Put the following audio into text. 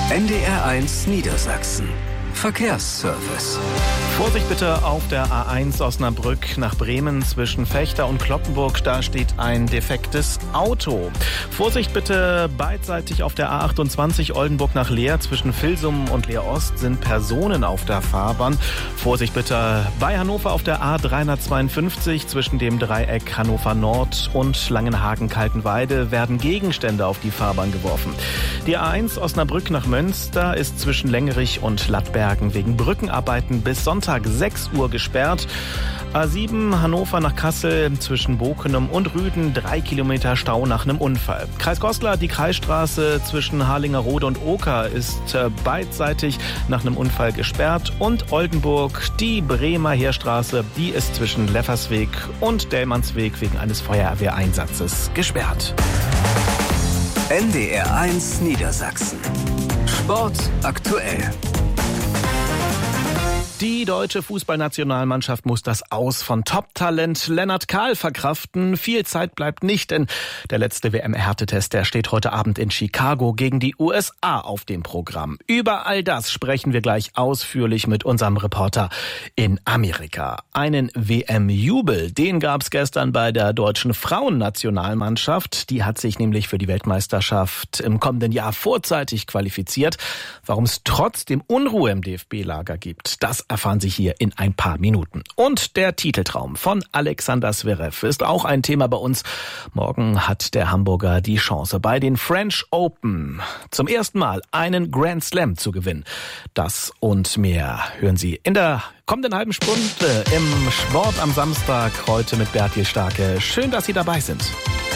NDR1 Niedersachsen. Verkehrsservice. Vorsicht bitte auf der A1 Osnabrück nach Bremen zwischen Vechta und Cloppenburg. Da steht ein defektes Auto. Vorsicht bitte beidseitig auf der A28 Oldenburg nach Leer. Zwischen Vilsum und Leer Ost sind Personen auf der Fahrbahn. Vorsicht bitte bei Hannover auf der A352 zwischen dem Dreieck Hannover Nord und Langenhagen-Kaltenweide werden Gegenstände auf die Fahrbahn geworfen. Die A1 Osnabrück nach Münster ist zwischen Längerich und Lattbergen wegen Brückenarbeiten bis Sonntag 6 Uhr gesperrt. A7 Hannover nach Kassel zwischen Bokenum und Rüden 3 Kilometer Stau nach einem Unfall. Kreis Goslar, die Kreisstraße zwischen Harlingerode und Oker ist beidseitig nach einem Unfall gesperrt. Und Oldenburg, die Bremer Heerstraße, die ist zwischen Leffersweg und Dellmannsweg wegen eines Feuerwehreinsatzes gesperrt. NDR1 Niedersachsen. Sport aktuell. Die deutsche Fußballnationalmannschaft muss das Aus von Top-Talent Lennart Kahl verkraften. Viel Zeit bleibt nicht, denn der letzte WM-Härtetest, der steht heute Abend in Chicago gegen die USA auf dem Programm. Über all das sprechen wir gleich ausführlich mit unserem Reporter in Amerika. Einen WM-Jubel, den gab's gestern bei der deutschen Frauennationalmannschaft. Die hat sich nämlich für die Weltmeisterschaft im kommenden Jahr vorzeitig qualifiziert. Warum es trotzdem Unruhe im DFB-Lager gibt, das erfahren Sie hier in ein paar Minuten. Und der Titeltraum von Alexander Zverev ist auch ein Thema bei uns. Morgen hat der Hamburger die Chance, bei den French Open zum ersten Mal einen Grand Slam zu gewinnen. Das und mehr hören Sie in der kommenden halben Stunde im Sport am Samstag, heute mit Bertil Starke. Schön, dass Sie dabei sind.